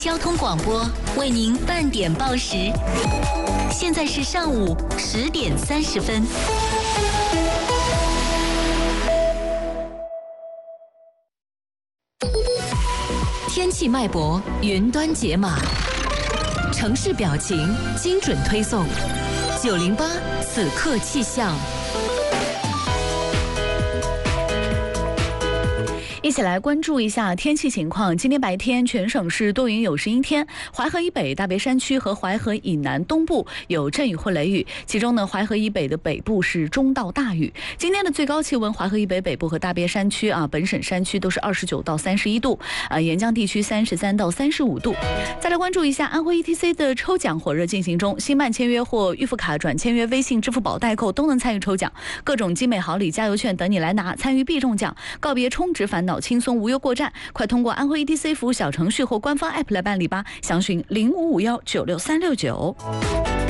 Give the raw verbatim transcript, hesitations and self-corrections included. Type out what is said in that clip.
交通广播为您半点报时，现在是上午十点三十分。天气脉搏，云端解码，城市表情，精准推送。九零八此刻气象。 一起来关注一下天气情况。今天白天全省是多云有时阴天，淮河以北、大别山区和淮河以南东部有阵雨或雷雨，其中呢，淮河以北的北部是中到大雨。今天的最高气温，淮河以北北部和大别山区啊，本省山区都是二十九到三十一度，啊，沿江地区三十三到三十五度。再来关注一下安徽 E T C 的抽奖火热进行中，新办签约或预付卡转签约、微信、支付宝代购都能参与抽奖，各种精美好礼、加油券等你来拿，参与必中奖，告别充值烦恼，轻松无忧过站。快通过安徽 E T C 服务小程序或官方 App 来办理吧，详询零五五幺九六三六九。